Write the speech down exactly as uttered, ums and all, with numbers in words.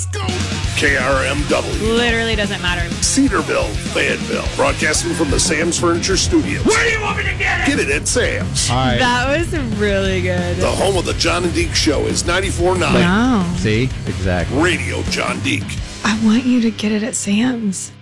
K R M W. Literally doesn't matter. Cedarville, Fayetteville. Broadcasting from the Sam's Furniture Studios. Where do you want me to get it? Get it at Sam's. All right. That was really good. The home of the John and Deke Show is ninety-four point nine. Wow. See? Exactly. Radio John Deke. I want you to get it at Sam's.